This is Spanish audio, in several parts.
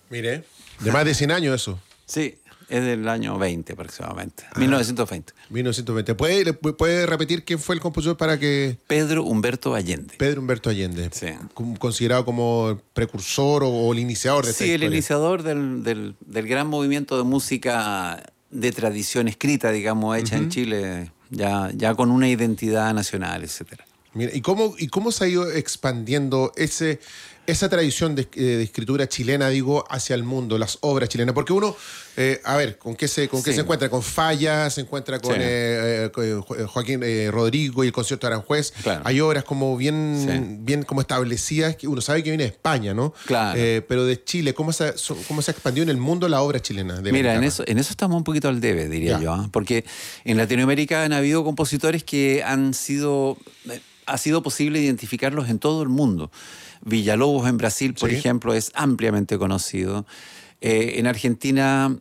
Mire, de más de 100 años eso. Sí, es del año 20 aproximadamente, 1920. 1920. ¿Puede repetir quién fue el compositor para que... Pedro Humberto Allende. Pedro Humberto Allende, Sí. considerado como el precursor o el iniciador de esta Sí, el historia. iniciador del gran movimiento de música de tradición escrita, digamos, hecha en Chile, ya con una identidad nacional, etcétera. Mira, ¿y cómo se ha ido expandiendo esa tradición de escritura chilena, digo, hacia el mundo, las obras chilenas? Porque uno, a ver, ¿con qué se encuentra? Con Falla, se encuentra con Joaquín Rodrigo y el concierto de Aranjuez. Claro. Hay obras como bien como establecidas, que uno sabe que viene de España, ¿no? Claro. Pero de Chile, ¿cómo se ha expandido en el mundo la obra chilena? Mira, en eso estamos un poquito al debe, diría yo, ¿eh? Porque en Latinoamérica han habido compositores que ha sido posible identificarlos en todo el mundo. Villalobos en Brasil, por ejemplo, es ampliamente conocido. En Argentina,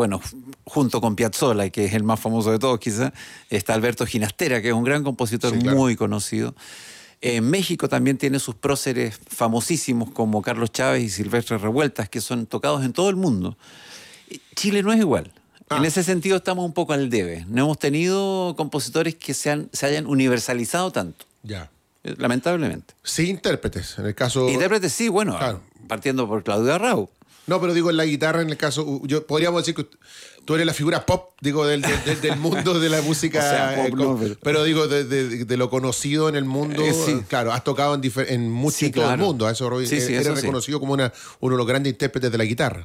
junto con Piazzolla, que es el más famoso de todos quizás, está Alberto Ginastera, que es un gran compositor muy conocido. En México también tiene sus próceres famosísimos como Carlos Chávez y Silvestre Revueltas, que son tocados en todo el mundo. Chile no es igual. En ese sentido estamos un poco al debe. No hemos tenido compositores que se hayan universalizado tanto. Ya. Lamentablemente. Sí, intérpretes, en el caso... Intérpretes sí, bueno, claro. partiendo por Claudio Arrau. No, pero digo en la guitarra, en el caso... podríamos decir que tú eres la figura pop, digo, del mundo de la música... O sea, pop, pero digo, de lo conocido en el mundo... Claro, has tocado en mucho en todo el mundo. Eso, eres reconocido como uno de los grandes intérpretes de la guitarra.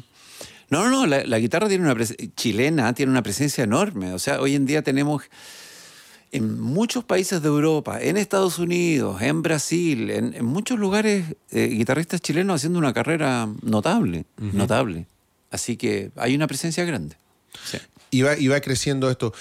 No, la guitarra chilena tiene una presencia enorme. O sea, hoy en día tenemos... En muchos países de Europa, en Estados Unidos, en Brasil, en muchos lugares, guitarristas chilenos haciendo una carrera notable. Así que hay una presencia grande. Sí. Y va creciendo esto.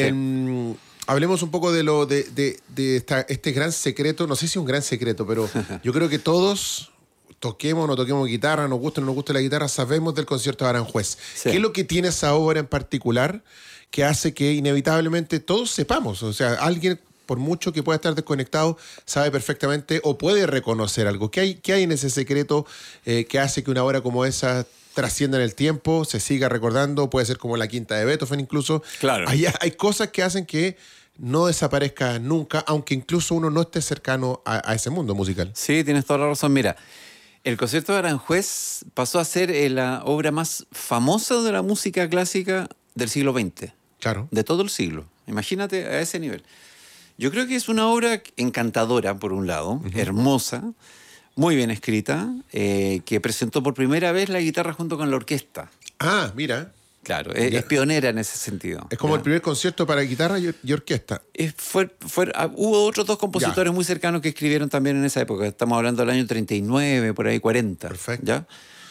Hablemos un poco de este gran secreto. No sé si es un gran secreto, pero yo creo que todos, toquemos o no toquemos guitarra, nos guste o no nos guste la guitarra, sabemos del concierto de Aranjuez. Sí. ¿Qué es lo que tiene esa obra en particular que hace que inevitablemente todos sepamos? O sea, alguien, por mucho que pueda estar desconectado, sabe perfectamente o puede reconocer algo. ¿Qué hay en ese secreto que hace que una obra como esa trascienda en el tiempo, se siga recordando? Puede ser como la quinta de Beethoven incluso. Claro. Hay cosas que hacen que no desaparezca nunca, aunque incluso uno no esté cercano a ese mundo musical. Sí, tienes toda la razón. Mira, el concierto de Aranjuez pasó a ser la obra más famosa de la música clásica del siglo XX. Claro. De todo el siglo. Imagínate a ese nivel. Yo creo que es una obra encantadora, por un lado, hermosa, muy bien escrita, que presentó por primera vez la guitarra junto con la orquesta. Ah, mira. Claro, es pionera en ese sentido. Es como el primer concierto para guitarra y orquesta. Hubo otros dos compositores muy cercanos que escribieron también en esa época. Estamos hablando del año 39, por ahí 40. Perfecto. ¿Ya?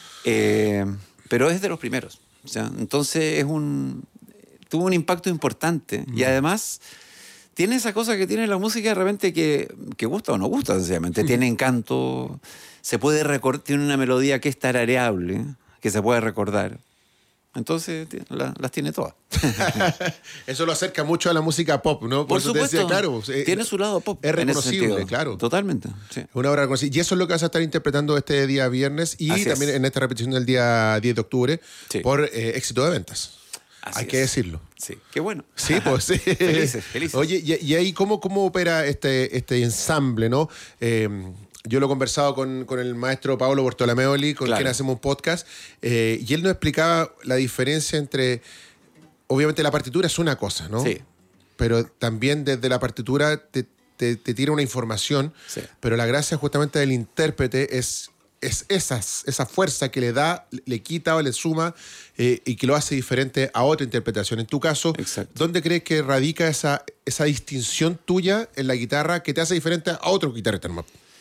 Pero es de los primeros. O sea, entonces tuvo un impacto importante. Y además tiene esa cosa que tiene la música de repente que gusta o no gusta, sencillamente. Tiene encanto, tiene una melodía que es tarareable, que se puede recordar. Entonces las tiene todas. Eso lo acerca mucho a la música pop, ¿no? Por supuesto, decía, claro, tiene su lado pop. Es reconocible, claro. Totalmente. Sí. Una obra reconocida. Y eso es lo que vas a estar interpretando este día viernes y Así también en esta repetición del día 10 de octubre por éxito de ventas. Hay que decirlo. Sí, qué bueno. Sí, pues sí. Felices. Oye, y ahí ¿cómo opera este ensamble, no? Yo lo he conversado con el maestro Paolo Bortolameoli, con quien hacemos un podcast, y él nos explicaba la diferencia entre... Obviamente la partitura es una cosa, ¿no? Sí. Pero también desde la partitura te tira una información, pero la gracia justamente del intérprete es esa fuerza que le da, le quita o le suma y que lo hace diferente a otra interpretación. En tu caso, ¿dónde crees que radica esa distinción tuya en la guitarra que te hace diferente a otro guitarrista?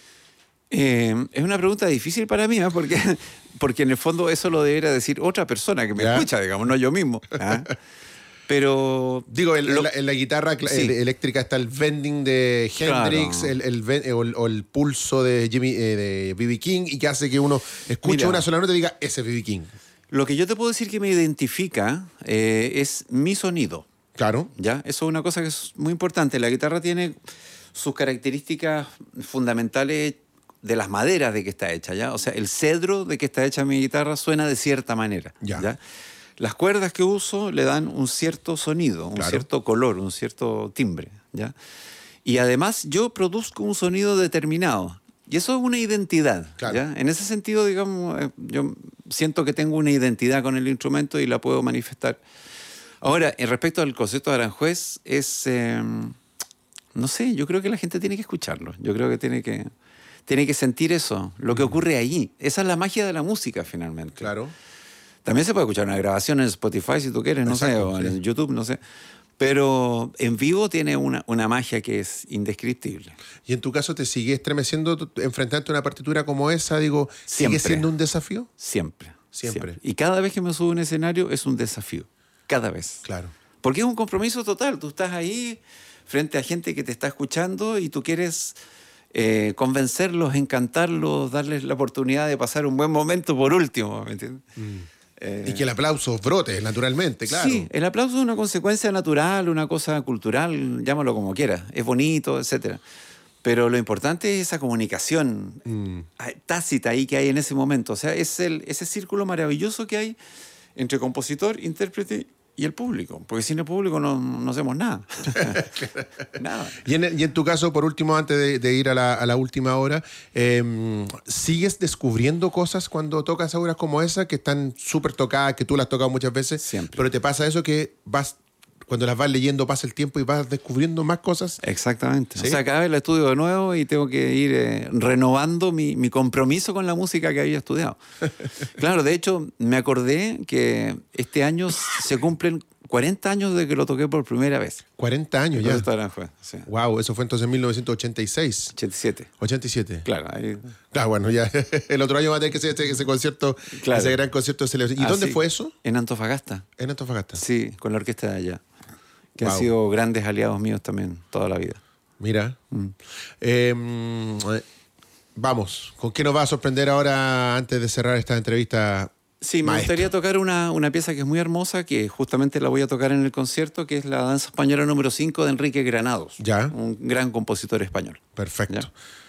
Es una pregunta difícil para mí, ¿eh? Porque en el fondo eso lo debería decir otra persona que me escucha, digamos, no yo mismo. ¿Eh? Pero... Digo, en la guitarra eléctrica está el bending de Hendrix, o el pulso de B.B. King, y que hace que uno escuche una sola nota y diga, ese es B.B. King. Lo que yo te puedo decir que me identifica es mi sonido. Claro. ¿Ya? Eso es una cosa que es muy importante. La guitarra tiene sus características fundamentales de las maderas de que está hecha, ¿ya? O sea, el cedro de que está hecha mi guitarra suena de cierta manera, ¿ya? Las cuerdas que uso le dan un cierto sonido, un cierto color, un cierto timbre, ¿ya? Y además yo produzco un sonido determinado. Y eso es una identidad, ¿ya? En ese sentido, digamos, yo siento que tengo una identidad con el instrumento y la puedo manifestar. Ahora, en respecto al concierto de Aranjuez, no sé, yo creo que la gente tiene que escucharlo. Yo creo que tiene que sentir eso, lo que ocurre ahí. Esa es la magia de la música, finalmente. Claro. También se puede escuchar una grabación en Spotify, si tú quieres, no sé, o en YouTube, no sé. Pero en vivo tiene una magia que es indescriptible. ¿Y en tu caso te sigue estremeciendo enfrentarte a una partitura como esa? Digo, ¿sigue siendo un desafío? Siempre. Siempre. Y cada vez que me subo a un escenario es un desafío. Cada vez. Claro. Porque es un compromiso total. Tú estás ahí frente a gente que te está escuchando y tú quieres convencerlos, encantarlos, darles la oportunidad de pasar un buen momento por último, ¿me entiendes? Y que el aplauso brote naturalmente, claro. Sí, el aplauso es una consecuencia natural, una cosa cultural, llámalo como quieras. Es bonito, etcétera. Pero lo importante es esa comunicación tácita ahí que hay en ese momento. O sea, es ese círculo maravilloso que hay entre compositor, intérprete y el público. Porque sin el público no hacemos nada. Nada. Y en tu caso, por último, antes de ir a la última hora, ¿sigues descubriendo cosas cuando tocas obras como esa, que están súper tocadas, que tú las has tocado muchas veces? Siempre. Pero te pasa eso que cuando las vas leyendo pasa el tiempo y vas descubriendo más cosas. Exactamente. ¿Sí? O sea, cada vez la estudio de nuevo y tengo que ir renovando mi compromiso con la música que había estudiado. Claro, de hecho, me acordé que este año se cumplen 40 años de que lo toqué por primera vez. 40 años ya. Sí. Wow, eso fue entonces en 1986. 87. 87. Claro. Ahí... Claro, bueno, ya el otro año va a tener que ser ese concierto, claro. Ese gran concierto de celebración. ¿Y dónde fue eso? En Antofagasta. En Antofagasta. Sí, con la orquesta de allá. Que wow. han sido grandes aliados míos también toda la vida. Mira. Vamos, ¿con qué nos va a sorprender ahora antes de cerrar esta entrevista? Sí, me gustaría tocar una pieza que es muy hermosa, que justamente la voy a tocar en el concierto, que es la danza española número 5 de Enrique Granados. Ya. Un gran compositor español. Perfecto. ¿Ya?